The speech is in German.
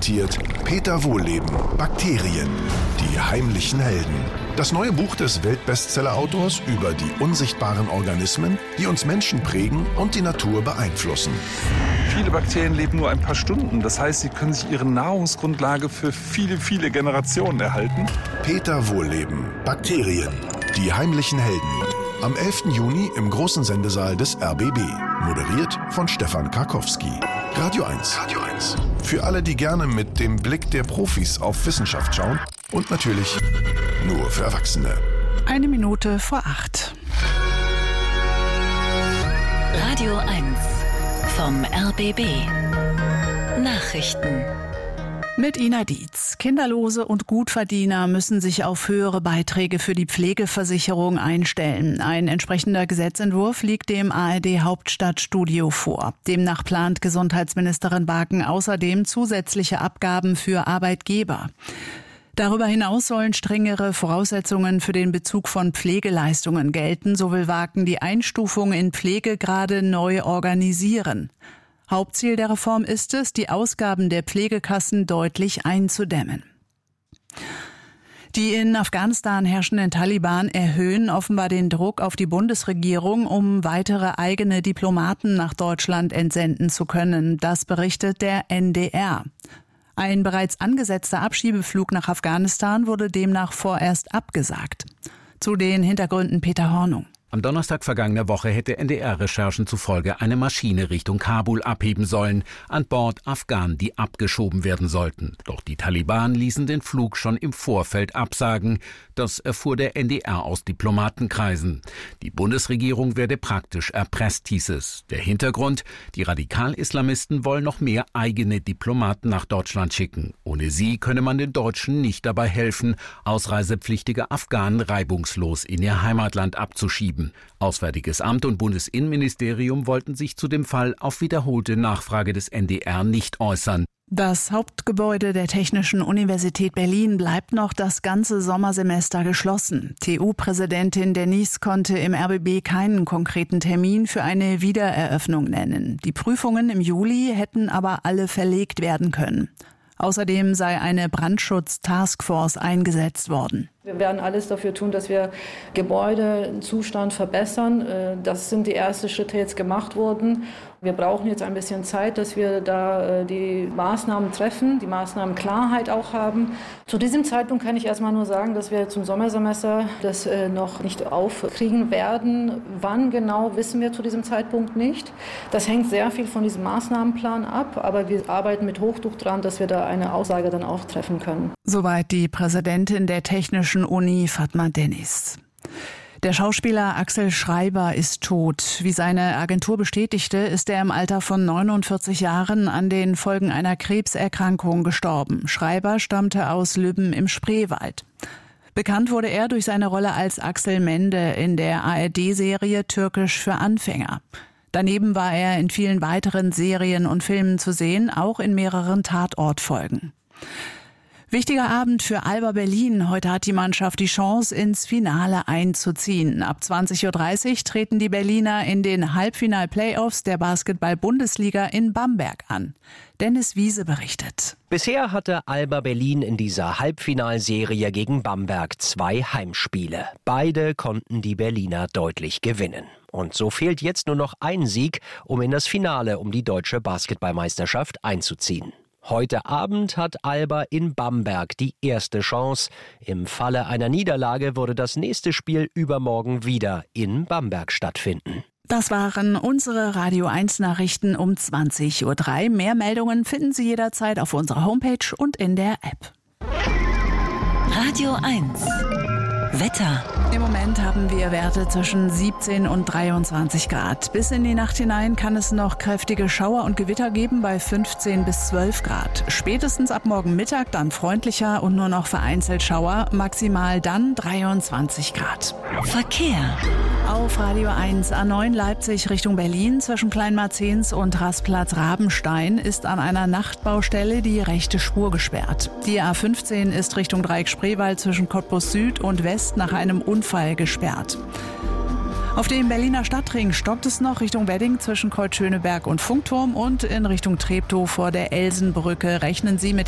präsentiert Peter Wohlleben, Bakterien, die heimlichen Helden. Das neue Buch des Weltbestseller-Autors über die unsichtbaren Organismen, die uns Menschen prägen und die Natur beeinflussen. Viele Bakterien leben nur ein paar Stunden. Das heißt, sie können sich ihre Nahrungsgrundlage für viele, viele Generationen erhalten. Peter Wohlleben, Bakterien, die heimlichen Helden. Am 11. Juni im großen Sendesaal des RBB. Moderiert von Stefan Karkowski. Radio 1. Radio 1. Für alle, die gerne mit dem Blick der Profis auf Wissenschaft schauen. Und natürlich nur für Erwachsene. 7:01. Radio 1 vom RBB. Nachrichten. Mit Ina Dietz. Kinderlose und Gutverdiener müssen sich auf höhere Beiträge für die Pflegeversicherung einstellen. Ein entsprechender Gesetzentwurf liegt dem ARD-Hauptstadtstudio vor. Demnach plant Gesundheitsministerin Barken außerdem zusätzliche Abgaben für Arbeitgeber. Darüber hinaus sollen strengere Voraussetzungen für den Bezug von Pflegeleistungen gelten. So will Barken die Einstufung in Pflegegrade neu organisieren. Hauptziel der Reform ist es, die Ausgaben der Pflegekassen deutlich einzudämmen. Die in Afghanistan herrschenden Taliban erhöhen offenbar den Druck auf die Bundesregierung, um weitere eigene Diplomaten nach Deutschland entsenden zu können. Das berichtet der NDR. Ein bereits angesetzter Abschiebeflug nach Afghanistan wurde demnach vorerst abgesagt. Zu den Hintergründen Peter Hornung. Am Donnerstag vergangener Woche hätte NDR-Recherchen zufolge eine Maschine Richtung Kabul abheben sollen, an Bord Afghanen, die abgeschoben werden sollten. Doch die Taliban ließen den Flug schon im Vorfeld absagen. Das erfuhr der NDR aus Diplomatenkreisen. Die Bundesregierung werde praktisch erpresst, hieß es. Der Hintergrund: Die Radikal-Islamisten wollen noch mehr eigene Diplomaten nach Deutschland schicken. Ohne sie könne man den Deutschen nicht dabei helfen, ausreisepflichtige Afghanen reibungslos in ihr Heimatland abzuschieben. Auswärtiges Amt und Bundesinnenministerium wollten sich zu dem Fall auf wiederholte Nachfrage des NDR nicht äußern. Das Hauptgebäude der Technischen Universität Berlin bleibt noch das ganze Sommersemester geschlossen. TU-Präsidentin Denise konnte im RBB keinen konkreten Termin für eine Wiedereröffnung nennen. Die Prüfungen im Juli hätten aber alle verlegt werden können. Außerdem sei eine Brandschutz-Taskforce eingesetzt worden. Wir werden alles dafür tun, dass wir Gebäudezustand verbessern. Das sind die ersten Schritte jetzt gemacht worden. Wir brauchen jetzt ein bisschen Zeit, dass wir da die Maßnahmen treffen, die Maßnahmenklarheit auch haben. Zu diesem Zeitpunkt kann ich erstmal nur sagen, dass wir zum Sommersemester das noch nicht aufkriegen werden. Wann genau, wissen wir zu diesem Zeitpunkt nicht. Das hängt sehr viel von diesem Maßnahmenplan ab, aber wir arbeiten mit Hochdruck dran, dass wir da eine Aussage dann auch treffen können. Soweit die Präsidentin der Technischen Uni Fatma Dennis. Der Schauspieler Axel Schreiber ist tot. Wie seine Agentur bestätigte, ist er im Alter von 49 Jahren an den Folgen einer Krebserkrankung gestorben. Schreiber stammte aus Lübben im Spreewald. Bekannt wurde er durch seine Rolle als Axel Mende in der ARD-Serie Türkisch für Anfänger. Daneben war er in vielen weiteren Serien und Filmen zu sehen, auch in mehreren Tatortfolgen. Wichtiger Abend für Alba Berlin. Heute hat die Mannschaft die Chance, ins Finale einzuziehen. Ab 20:30 Uhr treten die Berliner in den Halbfinal-Playoffs der Basketball-Bundesliga in Bamberg an. Dennis Wiese berichtet. Bisher hatte Alba Berlin in dieser Halbfinalserie gegen Bamberg 2 Heimspiele. Beide konnten die Berliner deutlich gewinnen. Und so fehlt jetzt nur noch ein Sieg, um in das Finale um die deutsche Basketballmeisterschaft einzuziehen. Heute Abend hat Alba in Bamberg die erste Chance. Im Falle einer Niederlage würde das nächste Spiel übermorgen wieder in Bamberg stattfinden. Das waren unsere Radio 1 Nachrichten um 20:03 Uhr. Mehr Meldungen finden Sie jederzeit auf unserer Homepage und in der App. Radio 1 Wetter. Im Moment haben wir Werte zwischen 17 und 23 Grad. Bis in die Nacht hinein kann es noch kräftige Schauer und Gewitter geben bei 15 bis 12 Grad. Spätestens ab morgen Mittag dann freundlicher und nur noch vereinzelt Schauer. Maximal dann 23 Grad. Verkehr. Auf Radio 1 A9 Leipzig Richtung Berlin zwischen Kleinmarzens und Rastplatz Rabenstein ist an einer Nachtbaustelle die rechte Spur gesperrt. Die A15 ist Richtung Dreieck Spreewald zwischen Cottbus Süd und West nach einem Unfall gesperrt. Auf dem Berliner Stadtring stockt es noch Richtung Wedding zwischen Kreuz Schöneberg und Funkturm und in Richtung Treptow vor der Elsenbrücke rechnen Sie mit